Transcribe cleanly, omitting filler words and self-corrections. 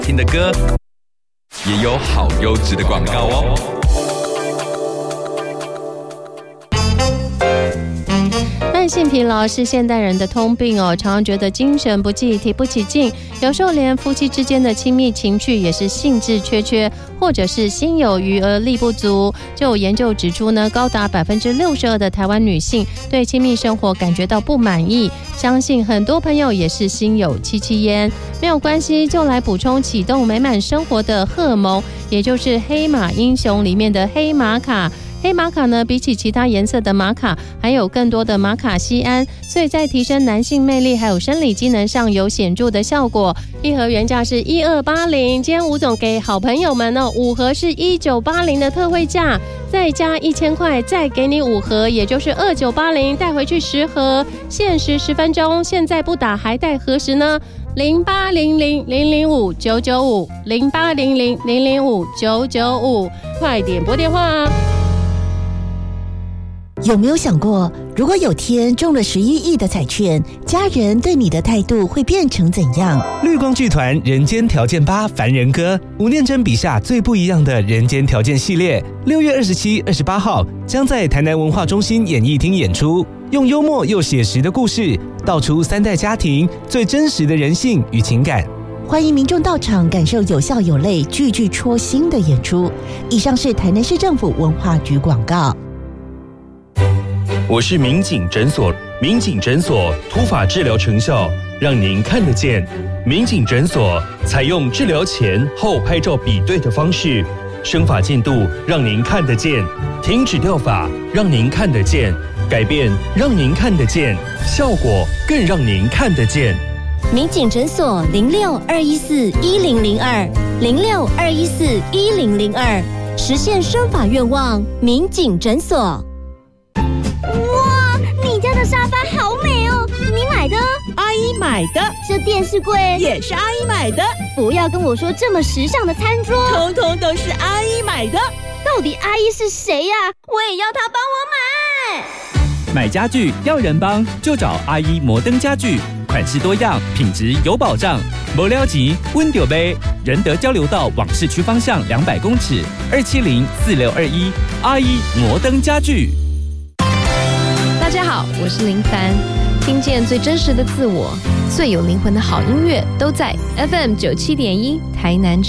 听的歌，也有好优质的广告哦。 慢性疲劳是现代人的通病哦，常常觉得精神不济、提不起劲，有时候连夫妻之间的亲密情趣也是兴致缺缺，或者是心有余而力不足。就有研究指出呢，高达62%的台湾女性对亲密生活感觉到不满意，相信很多朋友也是心有戚戚焉。没有关系，就来补充启动美满生活的荷尔蒙，也就是黑马英雄里面的黑玛卡。黑玛卡呢，比起其他颜色的玛卡，还有更多的玛卡酰胺，所以在提升男性魅力还有生理机能上有显著的效果。一盒原价是1280，今天吴总给好朋友们哦，5盒是1980的特惠价，再加1000块，再给你5盒，也就是2980，带回去10盒，限时10分钟，现在不打还待何时呢？0800-005-995，0800-005-995，快点拨电话啊！ 有没有想过，如果有天中了11亿的彩券，家人对你的态度会变成怎样？ 绿光剧团人间条件8凡人歌，吴念真笔下最不一样的人间条件系列，6月27、28号将在台南文化中心演艺厅演出，用幽默又写实的故事，道出3代家庭最真实的人性与情感。 欢迎民众到场感受有笑有泪、句句戳心的演出。以上是台南市政府文化局广告。 我是民警诊所，民警诊所突发治疗成效，让您看得见。民警诊所采用治疗前后拍照比对的方式，生发进度让您看得见，停止掉发让您看得见，改变让您看得见，效果更让您看得见。 民警诊所06-214-1002，06-214-1002，实现生发愿望，民警诊所。 哇，你家的沙发好美哦，你买的？ 阿姨买的。 这电视柜也是阿姨买的。 不要跟我说这么时尚的餐桌， 通通都是阿姨买的。 到底阿姨是谁呀？我也要她帮我买。 买家具要人帮，就找阿姨摩登家具，款式多样，品质有保障。没了钱，温就杯，仁德交流道往市区方向200公尺，270-4621，阿姨摩登家具。 大家好，我是林凡，听见最真实的自我，最有灵魂的好音乐都在 FM 97.1台南之